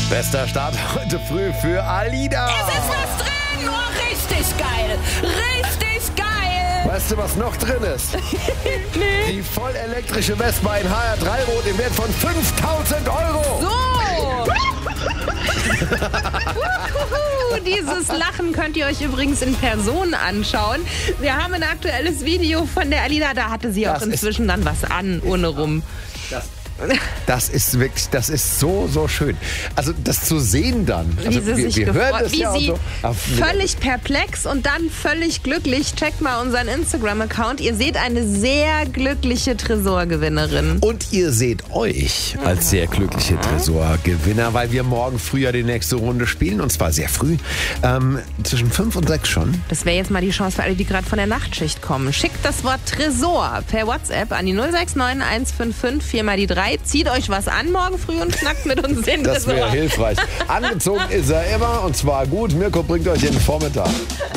Bester Start heute früh für Alida. Es ist was drin! Oh, richtig geil! Richtig geil! Weißt du, was noch drin ist? Nee. Die vollelektrische Vespa in HR3 Rot im Wert von 5.000 Euro. So! Dieses Lachen könnt ihr euch übrigens in Person anschauen. Wir haben ein aktuelles Video von der Alida, da hatte sie auch inzwischen dann was an, ohne rum. Das ist wirklich, das ist so, so schön. Also das zu sehen dann. Also wie sie sich wir hören gefreut, das wie ja sie so. völlig perplex und dann völlig glücklich. Checkt mal unseren Instagram-Account. Ihr seht eine sehr glückliche Tresorgewinnerin. Und ihr seht euch als sehr glückliche Tresorgewinner, weil wir morgen früh ja die nächste Runde spielen. Und zwar sehr früh. Zwischen 5 und 6 schon. Das wäre jetzt mal die Chance für alle, die gerade von der Nachtschicht kommen. Schickt das Wort Tresor per WhatsApp an die 069 155 4 mal die 3. Zieht euch was an morgen früh und knackt mit uns den Tresor. Das wäre hilfreich. Angezogen ist er immer und zwar gut. Mirko bringt euch den Vormittag.